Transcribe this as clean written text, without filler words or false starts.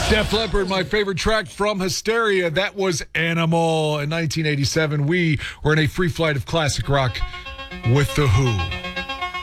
Def Leppard, my favorite track from Hysteria. That was Animal. In 1987, we were in a free flight of classic rock with The Who.